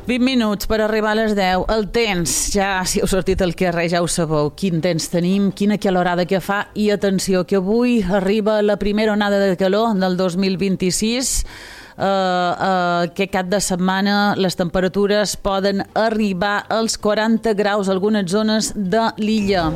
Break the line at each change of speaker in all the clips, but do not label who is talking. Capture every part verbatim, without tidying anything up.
vint minuts per arribar a les deu. El temps, ja si heu sortit al carrer ja ho sabeu, quin temps tenim, quina calorada que fa, i atenció que avui arriba la primera onada de calor del dos mil vint-i-sis. Uh, uh, que cap de setmana les temperatures poden arribar als quaranta graus a algunes zones de l'illa.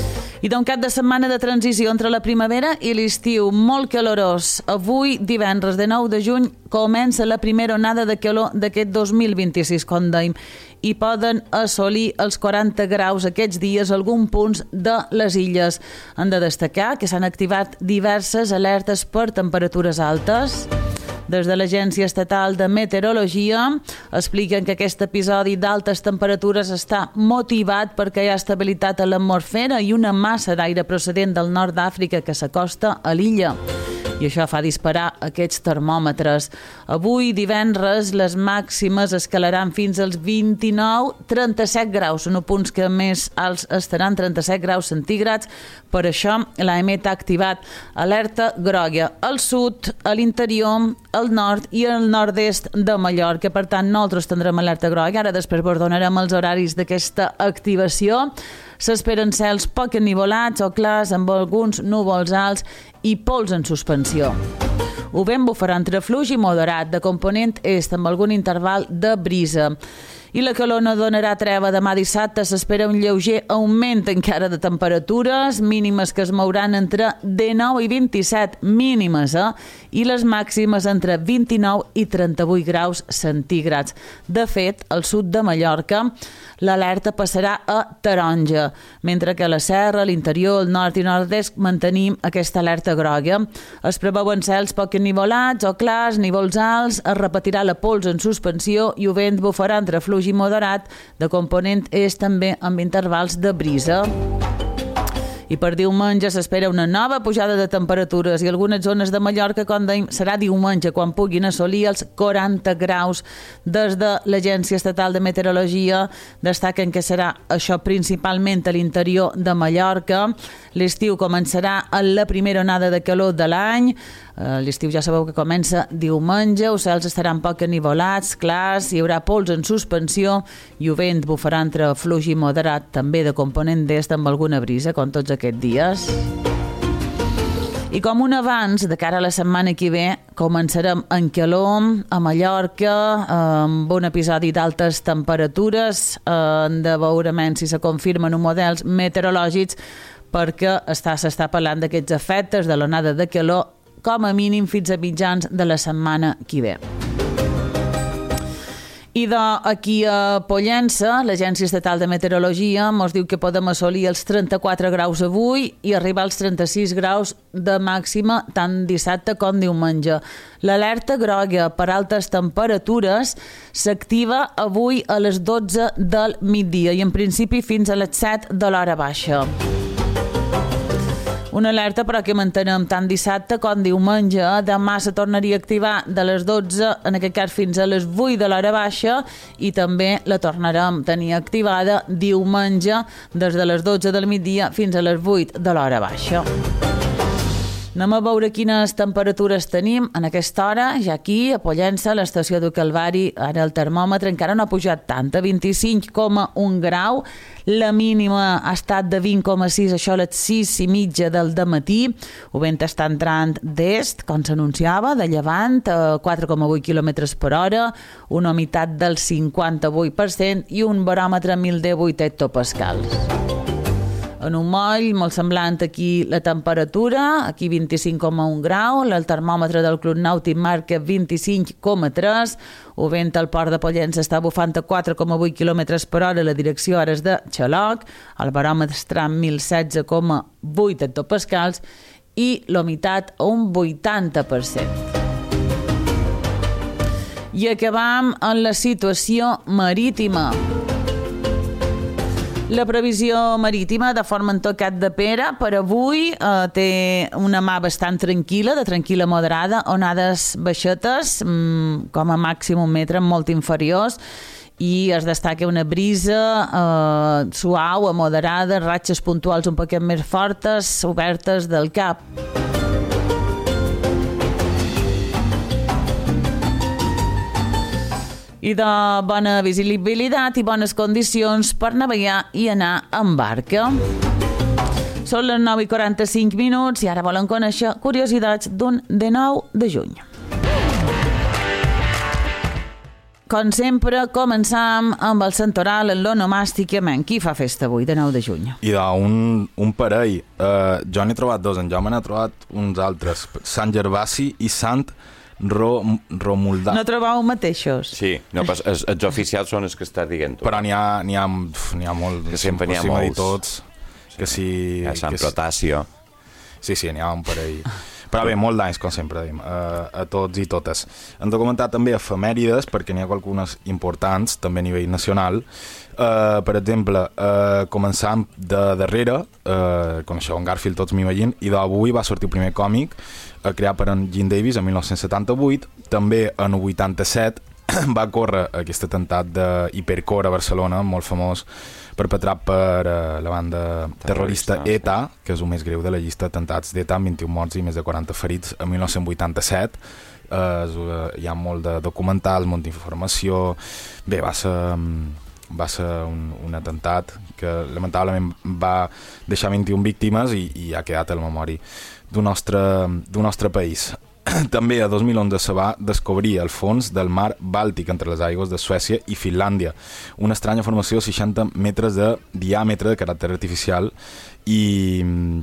I d'un cap de setmana de transició entre la primavera i l'estiu molt calorós. Avui, divendres de nou de juny, comença la primera onada de calor d'aquest dos mil vint-i-sis, com dèiem, i poden assolir els quaranta graus aquests dies a alguns punts de les illes. Han de destacar que s'han activat diverses alertes per temperatures altes. Des de l'Agència Estatal de Meteorologia expliquen que aquest episodi d'altes temperatures està motivat perquè hi ha estabilitat a l'atmosfera i una massa d'aire procedent del nord d'Àfrica que s'acosta a l'illa. I això fa disparar aquests termòmetres. Avui, divendres, les màximes escalaran fins als vint-i-nou trenta-set graus. Són punts que més alts estaran, trenta-set graus centígrads. Per això, l'A M E T ha activat alerta groga al sud, a l'interior, al nord i al nord-est de Mallorca. Per tant, nosaltres tindrem alerta groga. Ara després vos donarem els horaris d'aquesta activació. S'esperen cels poc ennivolats o clars amb alguns núvols alts i pols en suspensió. El vent bufarà entre fluix i moderat, de component est, amb algun interval de brisa. I la calor no donarà treva. Demà dissabte s'espera un lleuger augment encara de temperatures, mínimes que es mouran entre dinou i vint-i-set mínimes, eh? I les màximes entre vint-i-nou i trenta-vuit graus centígrads. De fet, al sud de Mallorca, l'alerta passarà a taronja, mentre que a la serra, a l'interior, al nord i nord-est mantenim aquesta alerta groga. Es preveuen cels poc ennivolats o clars, nívols alts, es repetirà la pols en suspensió i el vent bufarà entre fluix i moderat, de component est també amb intervals de brisa. I per diumenge s'espera una nova pujada de temperatures i algunes zones de Mallorca, com dèiem, serà diumenge quan puguin assolir els quaranta graus. Des de l'Agència Estatal de Meteorologia destaquen que serà això principalment a l'interior de Mallorca. L'estiu començarà a la primera onada de calor de l'any. L'estiu ja sabeu que comença diumenge, els cels estaran poc ennivolats, clars, hi haurà pols en suspensió i el vent bufarà entre fluix i moderat, també de component d'est amb alguna brisa, com tots aquests dies. I com un abans, de cara a la setmana que ve, començarem en calor a Mallorca, amb un episodi d'altes temperatures. Hem de veure si se confirmen els models meteorològics, perquè està, s'està parlant d'aquests efectes de l'onada de calor com a mínim fins a mitjans de la setmana que ve. I d'aquí a Pollença, l'Agència Estatal de Meteorologia ens diu que podem assolir els trenta-quatre graus avui i arribar als trenta-sis graus de màxima tant dissabte com diumenge. L'alerta groga per altes temperatures s'activa avui a les dotze del migdia i en principi fins a les set de l'hora baixa. Una alerta però que mantenem tant dissabte com diumenge. Demà se tornaria a activar de les dotze, en aquest cas fins a les vuit de l'hora baixa, i també la tornarem a tenir activada diumenge des de les dotze del migdia fins a les vuit de l'hora baixa. Anem a veure quines temperatures tenim en aquesta hora. Ja aquí, a Pollença, a l'estació de Calvari, ara el termòmetre encara no ha pujat tant, a vint-i-cinc coma un grau. La mínima ha estat de vint coma sis, això a les sis i mitja del dematí. El vent està entrant d'est, com s'anunciava, de llevant, a quatre coma vuit quilòmetres per hora, una humitat del cinquanta-vuit per cent i un baròmetre mil divuit hectopascals. En un moll, molt semblant aquí la temperatura, aquí vint-i-cinc coma un grau, el termòmetre del Club Nàutic marca vint-i-cinc coma tres, el vent al port de Pollença està bufant a quatre coma vuit quilòmetres per hora, la direcció ara és de Xaloc, el baròmetre està en mil setze coma vuit hectopascals i l'humitat a un vuitanta per cent. I acabam amb la situació marítima. La previsió marítima de forma en tot Cap de Pere per avui eh, té una mà bastant tranquil·la, de tranquil·la moderada, onades baixetes, mmm, com a màxim un metre, molt inferiors, i es destaca una brisa eh, suau a moderada, ratxes puntuals un poquet més fortes, obertes del cap. i de bona visibilitat i bones condicions per navegar i anar en barca. Són les nou i quaranta-cinc minuts i ara volen conèixer curiositats d'un dinou de juny. Com sempre, començam amb el santoral en l'onomàsticament. Qui fa festa avui, dinou de juny?
I d'un un parell. Uh, jo n'he trobat dos, en Jaume n'ha trobat uns altres. Sant Gervasi i Sant Ro, Romuldà.
No trobeu mateixos?
Sí, no, els, els, els oficials són els que estàs dient tu.
Però n'hi ha, n'hi ha, n'hi ha molt.
Que sempre n'hi ha molts.
Tots, sí. Que si...
Hi ha Sant
que
Protasio.
Sí, sí, n'hi ha un parell. Però bé, molt d'anys, com sempre diem, a, a tots i totes. Hem documentat també efemèrides, perquè n'hi ha algunes importants, també a nivell nacional. Uh, per exemple, uh, començant de darrere, uh, coneixeu en Garfield, tots m'imagino, i d'avui va sortir el primer còmic, uh, creat per en Gene Davis en mil nou-cents setanta-vuit. També en el vuitanta-set va córrer aquest atemptat d'Hipercor a Barcelona, molt famós, perpetrat per uh, la banda terrorista, terrorista E T A, que és el més greu de la llista d'atemptats d'E T A, amb vint-i-un morts i més de quaranta ferits, en mil nou-cents vuitanta-set. Uh, uh, hi ha molt de documentals, molt d'informació. Bé, va ser, va ser un, un atemptat que lamentablement va deixar vint-i-un víctimes i, i ha quedat a la memòria d'un nostre, d'un nostre país. També a dos mil onze se va descobrir el fons del mar Bàltic entre les aigües de Suècia i Finlàndia. Una estranya formació de seixanta metres de diàmetre de caràcter artificial i,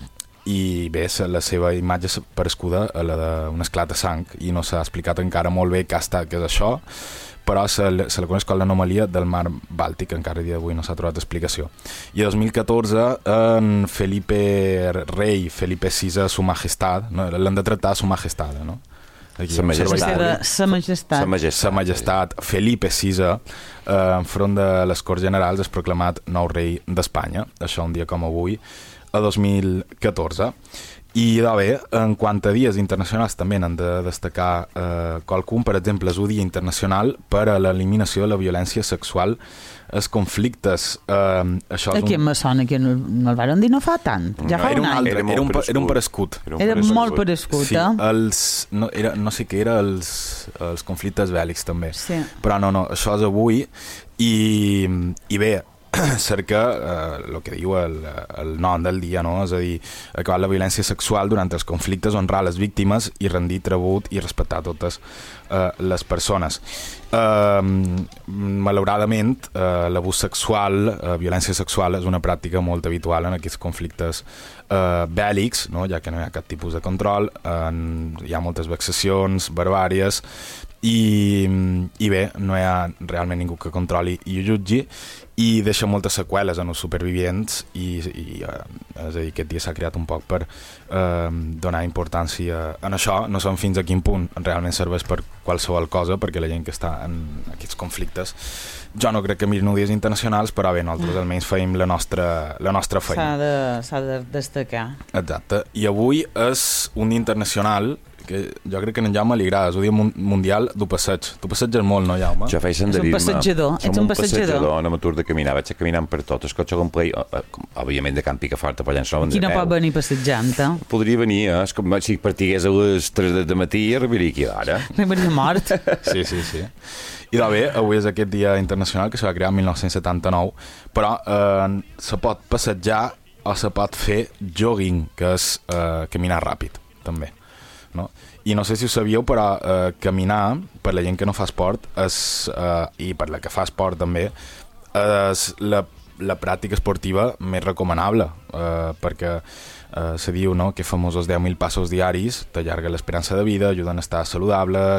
i bé, la seva imatge és parescuda a la d'un esclat de sang i no s'ha explicat encara molt bé què, està, què és això, però se, se la coneix com l'anomalia del mar Bàltic, encara a dia d'avui no s'ha trobat explicació. I a dos mil catorze, en Felipe Rei, Felipe sisè, su majestat, no? L'han de tractar su majestat, no?
Sa majestat.
Sa majestat.
Sa
majestat. majestat. Felipe sisè, eh, enfront de les Corts Generals, és proclamat nou rei d'Espanya, això un dia com avui, a dos mil catorze. I de bé, en quant a dies internacionals també n'han de destacar eh, qualcun, per exemple, és el Dia Internacional per a l'eliminació de la violència sexual, els conflictes. Eh, això és
Aquí un... me sona que no, no el van dir no fa tant, ja fa
era
un,
un
any.
altre, era, un, era un parescut.
Era, un era parescut. Molt parescut,
sí,
eh?
Els, no, era, no sé què era, els, els conflictes bèl·lics també.
Sí.
Però no, no, això és avui i, i bé, cerca eh, el que diu el, el nom del dia, no? És a dir, acabar la violència sexual durant els conflictes, honrar les víctimes i rendir tribut i respectar totes eh, les persones. Eh, malauradament, eh, l'abús sexual, eh, violència sexual és una pràctica molt habitual en aquests conflictes eh, bèl·lics, no? Ja que no hi ha cap tipus de control, eh, hi ha moltes vexacions, barbàries, i, i bé, no hi ha realment ningú que controli i ho jutgi, i deixa moltes seqüeles en els supervivents i, i eh, és a dir, aquest dia s'ha creat un poc per eh, donar importància en això. No sabem fins a quin punt realment serveix per qualsevol cosa, perquè la gent que està en aquests conflictes, jo no crec que mirin dies internacionals, però bé, nosaltres almenys feim la nostra, la nostra feina.
S'ha de, s'ha de destacar.
Exacte, i avui és un dia internacional que jo crec que a en Jaume li agrada, és el dia mundial del passeig. Tu passeges molt, no, Jaume?
Jo faig senderisme.
Ets un passatgedor.
Som un passatgedor, no m'atur de caminar, vaig caminant per tot. El cotxe complei, òbviament de Camp Picaforta, per allà en som.
Qui no pot venir passejant, eh?
Podria venir, eh? És com si partigués a les tres de matí i arribaria aquí d'ara.
Arribaria mort.
Sí, sí, sí. I de bé, avui és aquest dia internacional que se va crear en mil nou-cents setanta-nou, però eh, se pot passejar o se pot fer jogging, que és eh, caminar ràpid, també. No? I no sé si ho sabíeu, però eh, caminar, per la gent que no fa esport, és, eh, i per la que fa esport també, és la, la pràctica esportiva més recomanable, eh, perquè eh, se diu, no?, que famosos deu mil passos diaris t'allarga l'esperança de vida, ajuden a estar saludable,